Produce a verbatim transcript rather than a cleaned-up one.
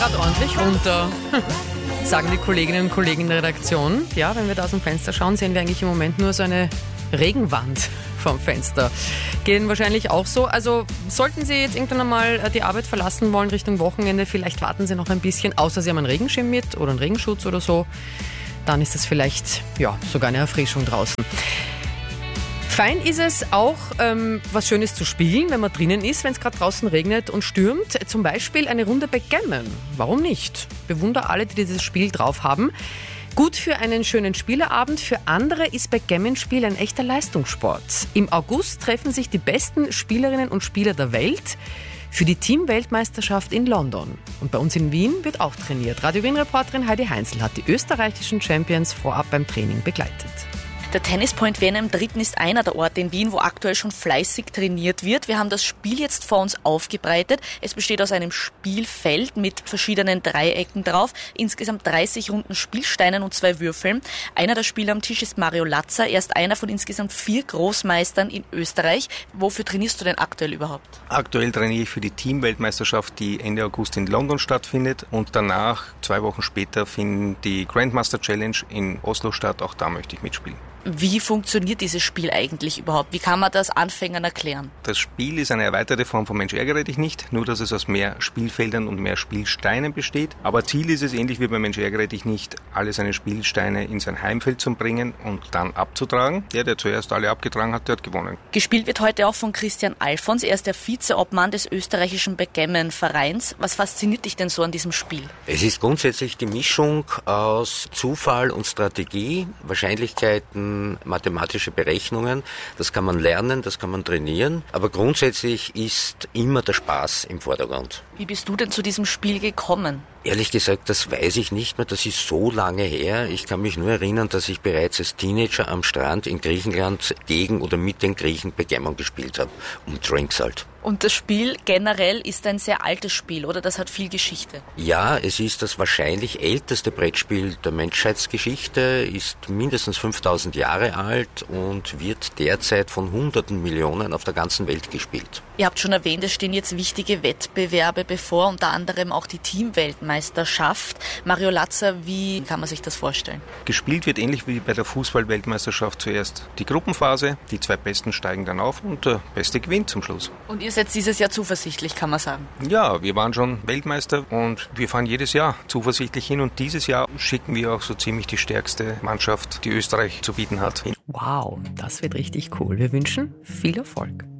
Gerade ordentlich runter, sagen die Kolleginnen und Kollegen in der Redaktion. Ja, wenn wir da aus dem Fenster schauen, sehen wir eigentlich im Moment nur so eine Regenwand vom Fenster. Gehen wahrscheinlich auch so. Also sollten Sie jetzt irgendwann einmal die Arbeit verlassen wollen Richtung Wochenende, vielleicht warten Sie noch ein bisschen, außer Sie haben einen Regenschirm mit oder einen Regenschutz oder so. Dann ist es vielleicht ja, sogar eine Erfrischung draußen. Fein ist es auch, ähm, was Schönes zu spielen, wenn man drinnen ist, wenn es gerade draußen regnet und stürmt. Zum Beispiel eine Runde Backgammon. Warum nicht? Bewundere alle, die dieses Spiel drauf haben. Gut für einen schönen Spieleabend, für andere ist Backgammon-Spiel ein echter Leistungssport. Im August treffen sich die besten Spielerinnen und Spieler der Welt für die Team-Weltmeisterschaft in London. Und bei uns in Wien wird auch trainiert. Radio Wien-Reporterin Heidi Heinzel hat die österreichischen Champions vorab beim Training begleitet. Der Tennispoint Vienna im Dritten ist einer der Orte in Wien, wo aktuell schon fleißig trainiert wird. Wir haben das Spiel jetzt vor uns aufgebreitet. Es besteht aus einem Spielfeld mit verschiedenen Dreiecken drauf, insgesamt dreißig runden Spielsteinen und zwei Würfeln. Einer der Spieler am Tisch ist Mario Latzer. Er ist einer von insgesamt vier Großmeistern in Österreich. Wofür trainierst du denn aktuell überhaupt? Aktuell trainiere ich für die Teamweltmeisterschaft, die Ende August in London stattfindet. Und danach, zwei Wochen später, findet die Grandmaster Challenge in Oslo statt. Auch da möchte ich mitspielen. Wie funktioniert dieses Spiel eigentlich überhaupt? Wie kann man das Anfängern erklären? Das Spiel ist eine erweiterte Form von Mensch ärgere dich nicht, nur dass es aus mehr Spielfeldern und mehr Spielsteinen besteht. Aber Ziel ist es, ähnlich wie bei Mensch ärgere dich nicht, alle seine Spielsteine in sein Heimfeld zu bringen und dann abzutragen. Der, der zuerst alle abgetragen hat, der hat gewonnen. Gespielt wird heute auch von Christian Alfons. Er ist der Vizeobmann des österreichischen Backgammon-Vereins. Was fasziniert dich denn so an diesem Spiel? Es ist grundsätzlich die Mischung aus Zufall und Strategie, Wahrscheinlichkeiten, mathematische Berechnungen. Das kann man lernen, das kann man trainieren. Aber grundsätzlich ist immer der Spaß im Vordergrund. Wie bist du denn zu diesem Spiel gekommen? Ehrlich gesagt, das weiß ich nicht mehr. Das ist so lange her. Ich kann mich nur erinnern, dass ich bereits als Teenager am Strand in Griechenland gegen oder mit den Griechen Backgammon gespielt habe. Und Drinks halt. Und das Spiel generell ist ein sehr altes Spiel, oder? Das hat viel Geschichte. Ja, es ist das wahrscheinlich älteste Brettspiel der Menschheitsgeschichte, ist mindestens fünftausend Jahre alt und wird derzeit von hunderten Millionen auf der ganzen Welt gespielt. Ihr habt schon erwähnt, es stehen jetzt wichtige Wettbewerbe bevor, unter anderem auch die Teamweltmeisterschaft. Mario Latzer, wie kann man sich das vorstellen? Gespielt wird ähnlich wie bei der Fußball-Weltmeisterschaft zuerst die Gruppenphase, die zwei Besten steigen dann auf und der Beste gewinnt zum Schluss. Und ihr seid dieses Jahr zuversichtlich, kann man sagen? Ja, wir waren schon Weltmeister und wir fahren jedes Jahr zuversichtlich hin und dieses Jahr schicken wir auch so ziemlich die stärkste Mannschaft, die Österreich zu bieten hat. Wow, das wird richtig cool. Wir wünschen viel Erfolg.